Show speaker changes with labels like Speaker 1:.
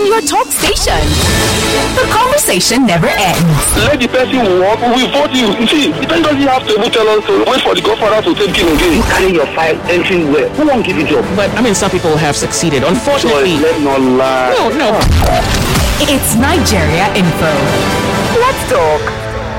Speaker 1: your talk station. The conversation never ends.
Speaker 2: Let the person walk, we vote you. You see, the person doesn't have to even tell us to wait for the godfather to take him again.
Speaker 3: You carry your file entering where? Who won't give you job?
Speaker 4: But I mean, some people have succeeded. Unfortunately.
Speaker 2: So, let's not lie.
Speaker 4: No.
Speaker 1: It's Nigeria Info. Let's talk.